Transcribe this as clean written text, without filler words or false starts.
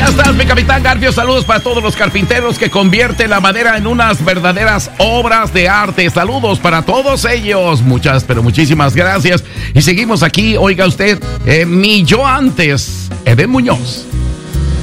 estás, mi capitán Garfio? Saludos para todos los carpinteros que convierten la madera en unas verdaderas obras de arte. Saludos para todos ellos. Muchas, pero muchísimas gracias. Y seguimos aquí, oiga usted, mi yo antes, Eden Muñoz.